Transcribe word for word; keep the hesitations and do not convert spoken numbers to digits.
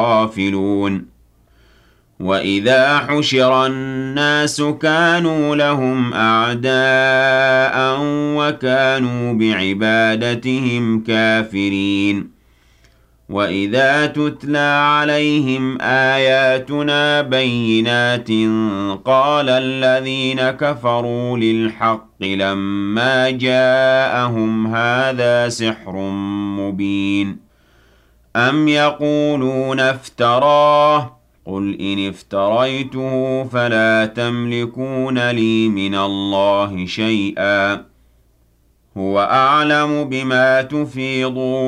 غافلون وَإِذَا حُشِرَ النَّاسُ كَانُوا لَهُمْ أَعْدَاءً وَكَانُوا بِعِبَادَتِهِمْ كَافِرِينَ وَإِذَا تُتْلَىٰ عَلَيْهِمْ آيَاتُنَا بَيِّنَاتٍ قَالَ الَّذِينَ كَفَرُوا لِلْحَقِّ لَمَّا جَاءَهُمْ هَٰذَا سِحْرٌ مُّبِينٌ أَمْ يَقُولُونَ افْتَرَاهُ ۖ قُلْ إِنِ افْتَرَيْتُهُ فَلَا تَمْلِكُونَ لِي مِنَ اللَّهِ شَيْئًا ۖ هُوَ أَعْلَمُ بِمَا تُفِيضُونَ